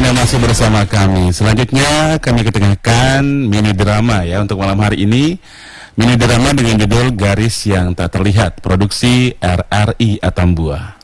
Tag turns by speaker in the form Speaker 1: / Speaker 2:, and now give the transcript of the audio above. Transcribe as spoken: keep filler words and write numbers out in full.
Speaker 1: Anda masih bersama kami. Selanjutnya kami ketengahkan mini drama ya untuk malam hari ini. Mini drama dengan judul Garis Yang Tak Terlihat, produksi R R I Atambua.